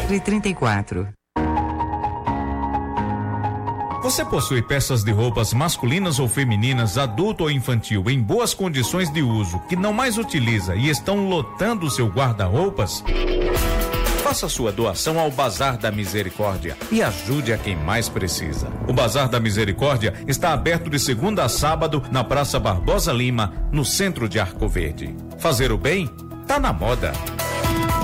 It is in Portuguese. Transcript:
34. Você possui peças de roupas masculinas ou femininas, adulto ou infantil, em boas condições de uso, que não mais utiliza e estão lotando o seu guarda-roupas? Faça sua doação ao Bazar da Misericórdia e ajude a quem mais precisa. O Bazar da Misericórdia está aberto de segunda a sábado na Praça Barbosa Lima, no centro de Arco Verde. Fazer o bem tá na moda.